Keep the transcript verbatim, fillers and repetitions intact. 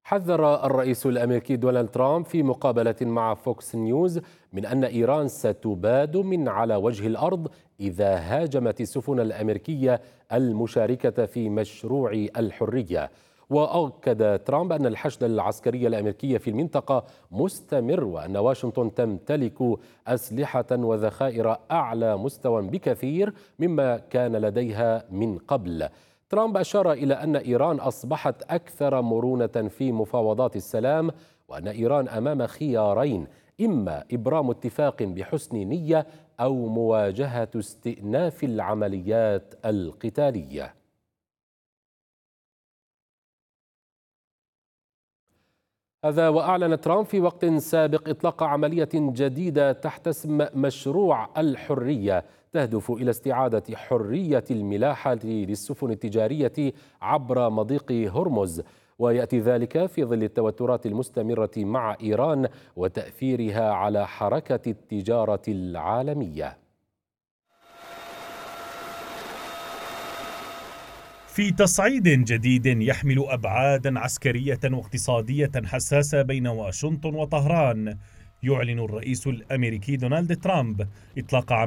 حذر الرئيس الأمريكي دونالد ترامب في مقابلة مع فوكس نيوز من أن إيران ستباد من على وجه الأرض إذا هاجمت السفن الأمريكية المشاركة في مشروع الحرية. وأكد ترامب أن الحشد العسكري الأمريكي في المنطقة مستمر، وأن واشنطن تمتلك أسلحة وذخائر أعلى مستوى بكثير مما كان لديها من قبل. ترامب أشار إلى أن إيران أصبحت أكثر مرونة في مفاوضات السلام، وأن إيران أمام خيارين: إما إبرام اتفاق بحسن نية أو مواجهة استئناف العمليات القتالية. هذا وأعلن ترامب في وقت سابق إطلاق عملية جديدة تحت اسم مشروع الحرية، تهدف إلى استعادة حرية الملاحة للسفن التجارية عبر مضيق هرمز، ويأتي ذلك في ظل التوترات المستمرة مع إيران وتأثيرها على حركة التجارة العالمية. في تصعيد جديد يحمل أبعادا عسكرية واقتصادية حساسة بين واشنطن وطهران، يعلن الرئيس الأمريكي دونالد ترامب إطلاق